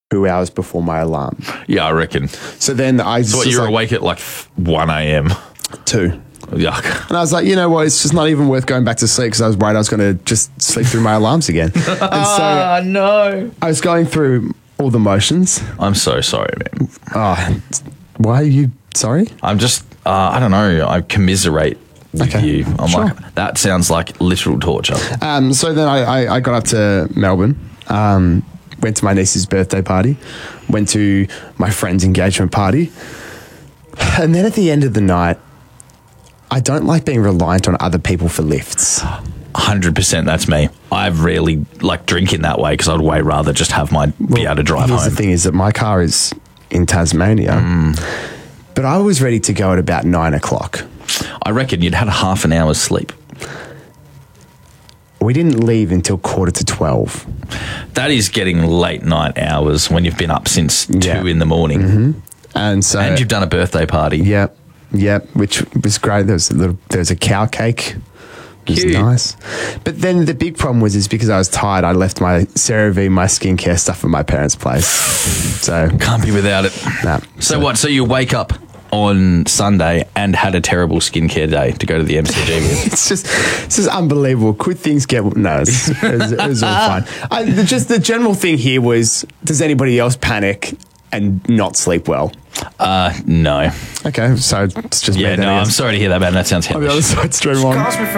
2 hours before my alarm. Yeah, I reckon. So then I So you're awake at like 1 a.m. 2. Yuck. And I was like, you know what? It's just not even worth going back to sleep because I was worried I was going to just sleep through my alarms again. And so no. I was going through all the motions. I'm so sorry, man. Oh, why are you sorry? I'm just, I don't know. I commiserate with you. I'm Sure. like, that sounds like literal torture. So then I got up to Melbourne, went to my niece's birthday party, went to my friend's engagement party. And then at the end of the night, I don't like being reliant on other people for lifts. 100% that's me. I rarely like drinking that way because I'd way rather just have be able to drive Here's home. the thing is that my car is in Tasmania, but I was ready to go at about 9 o'clock. I reckon you'd had a half an hour's sleep. We didn't leave until 11:45. That is getting late night hours when you've been up since 2 in the morning. Mm-hmm. And so, And you've done a birthday party. Yep, which was great. There was a cow cake. It was Cute. nice. But then the big problem was because I was tired, I left my CeraVe, my skincare stuff at my parents' place. So Can't be without it. nah. So what? So you wake up on Sunday and had a terrible skincare day to go to the MCG with? It's just unbelievable. Could things get... No, it was all fine. Just the general thing here was, does anybody else panic and not sleep well? No. Okay, so it's just Yeah, me then, no, I I'm guess. sorry to hear that, man. That sounds On the other hellish. side, straight on.